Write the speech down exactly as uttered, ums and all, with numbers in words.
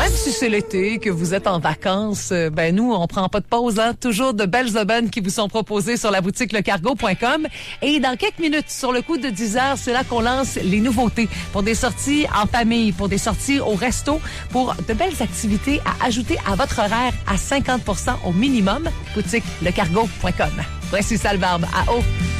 Même si c'est l'été, que vous êtes en vacances, euh, ben nous, on prend pas de pause, hein. Toujours de belles aubaines qui vous sont proposées sur la boutique lecargo point com. Et dans quelques minutes, sur le coup de dix heures, c'est là qu'on lance les nouveautés pour des sorties en famille, pour des sorties au resto, pour de belles activités à ajouter à votre horaire à cinquante pour cent au minimum. Boutique lecargo point com. Voici Salvarbe à eau.